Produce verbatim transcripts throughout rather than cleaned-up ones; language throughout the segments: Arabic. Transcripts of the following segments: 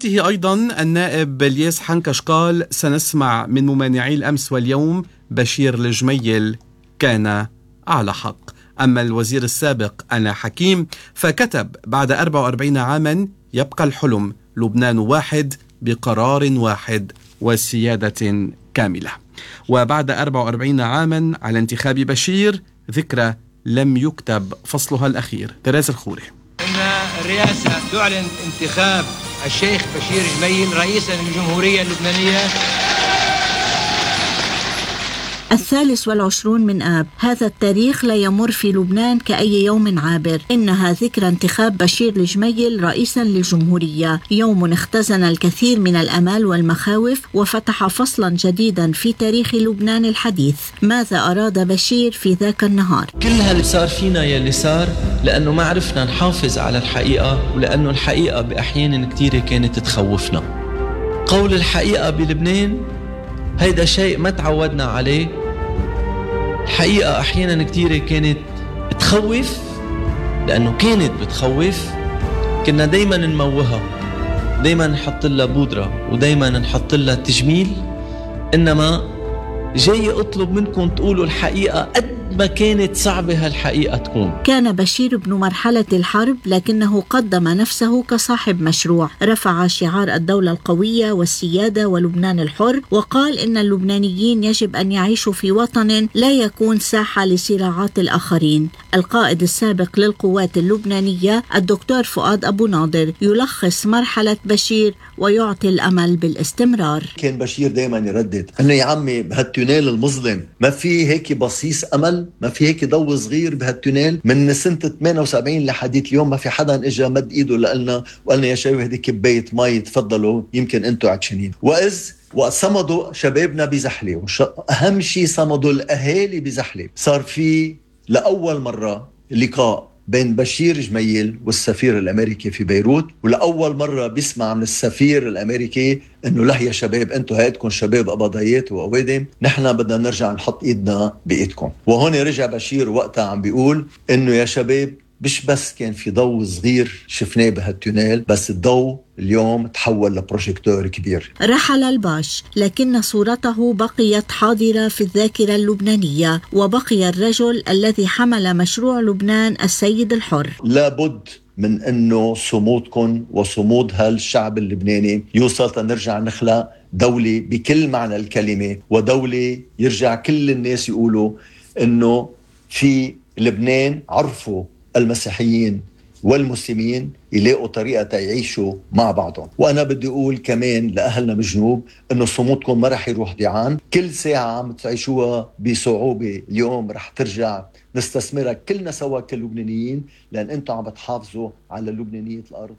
جهته أيضا النائب الياس حنكش قال: سنسمع من ممانعي الأمس واليوم بشير الجميل كان على حق. أما الوزير السابق أنا حكيم فكتب: بعد أربع وأربعين عاما يبقى الحلم، لبنان واحد بقرار واحد وسيادة كاملة. وبعد أربع وأربعين عاما على انتخاب بشير ذكرى لم يكتب فصلها الأخير. تراز الخوري: إن الرئاسة تعلن انتخاب الشيخ بشير جميل رئيسا للجمهورية اللبنانية الثالث والعشرون من آب. هذا التاريخ لا يمر في لبنان كأي يوم عابر. إنها ذكرى انتخاب بشير الجميل رئيسا للجمهورية، يوم اختزن الكثير من الأمال والمخاوف وفتح فصلا جديدا في تاريخ لبنان الحديث. ماذا أراد بشير في ذاك النهار؟ كل هاللي صار فينا يلي صار لأنه ما عرفنا نحافظ على الحقيقة، ولأنه الحقيقة بأحيان كتيرة كانت تخوفنا. قول الحقيقة بلبنان هيدا شيء ما تعودنا عليه. الحقيقة أحيانا كتيرة كانت تخوف، لأنه كانت بتخوف. كنا دايما نموها، دايما نحط لها بودرة، ودايما نحط لها تجميل. إنما جاي أطلب منكم تقولوا الحقيقة قد ما كانت صعبة هالحقيقة تكون. كان بشير ابن مرحلة الحرب، لكنه قدم نفسه كصاحب مشروع. رفع شعار الدولة القوية والسيادة ولبنان الحر، وقال إن اللبنانيين يجب أن يعيشوا في وطن لا يكون ساحة لصراعات الآخرين. القائد السابق للقوات اللبنانية الدكتور فؤاد أبو ناظر يلخص مرحلة بشير ويعطي الأمل بالاستمرار. كان بشير دايما يردد إنه يا عمي بهالتونيل المظلم ما في هيك بصيص أمل، ما في هيك ضوء صغير بهالتونيل. من سنة ثمانية وسبعين لحديث اليوم ما في حدا إجا مد إيده لقلنا وقالنا يا شباب هدي كباية مي تفضلوا يمكن أنتوا عطشانين. وإذ وصمدوا شبابنا بزحلة، أهم شيء صمدوا الأهالي بزحلة. صار في لأول مرة لقاء بين بشير جميل والسفير الأمريكي في بيروت، ولأول مرة بيسمع من السفير الأمريكي إنه لا يا شباب أنتوا هيدكم شباب قبضيات وأوادم، نحن بدنا نرجع نحط إيدنا بإيدكم. وهون رجع بشير وقتها عم بيقول إنه يا شباب مش بس كان في ضوء صغير شفناه بهالتونيل، بس الضوء اليوم تحول لبروجيكتور كبير. رحل الباش، لكن صورته بقيت حاضرة في الذاكرة اللبنانية، وبقي الرجل الذي حمل مشروع لبنان السيد الحر. لابد من أنه صمودكم وصمود هالشعب اللبناني يوصل تنرجع نخلق دولة بكل معنى الكلمة، ودولة يرجع كل الناس يقولوا أنه في لبنان عرفوا المسيحيين والمسلمين يلاقوا طريقة يعيشوا مع بعضهم. وأنا بدي أقول كمان لأهلنا بالجنوب إنه صمودكم ما رح يروح ضيعان. كل ساعة عم تعيشوها بصعوبة اليوم رح ترجع نستثمرها كلنا سوا كلبنانيين، لأن أنتوا عم بتحافظوا على لبنانية الأرض.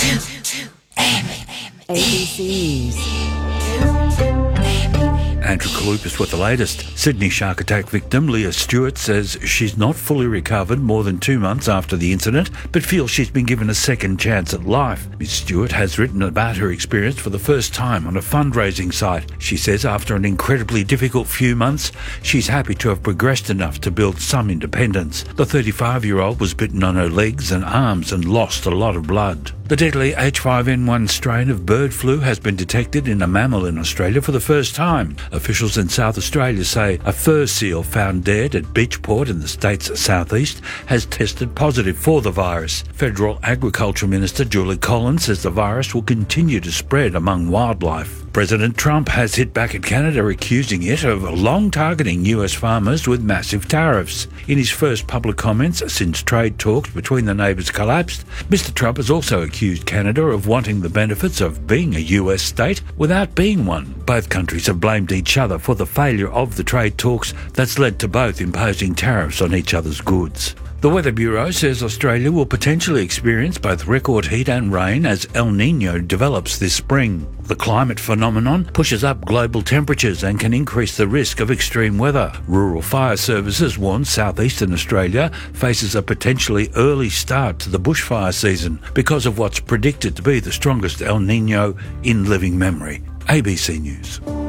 Andrew Kalupas with the latest. Sydney shark attack victim Leah Stewart says she's not fully recovered more than two months after the incident, but feels she's been given a second chance at life. Miz Stewart has written about her experience for the first time on a fundraising site. She says after an incredibly difficult few months, she's happy to have progressed enough to build some independence. The thirty-five-year-old was bitten on her legs and arms and lost a lot of blood. The deadly H five N one strain of bird flu has been detected in a mammal in Australia for the first time. Officials in South Australia say a fur seal found dead at Beachport in the state's southeast has tested positive for the virus. Federal Agriculture Minister Julie Collins says the virus will continue to spread among wildlife. President Trump has hit back at Canada, accusing it of long targeting U S farmers with massive tariffs. In his first public comments since trade talks between the neighbours collapsed, Mister Trump has also accused Canada of wanting the benefits of being a U S state without being one. Both countries have blamed each other for the failure of the trade talks that's led to both imposing tariffs on each other's goods. The Weather Bureau says Australia will potentially experience both record heat and rain as El Niño develops this spring. The climate phenomenon pushes up global temperatures and can increase the risk of extreme weather. Rural Fire Services warns southeastern Australia faces a potentially early start to the bushfire season because of what's predicted to be the strongest El Niño in living memory. A B C News.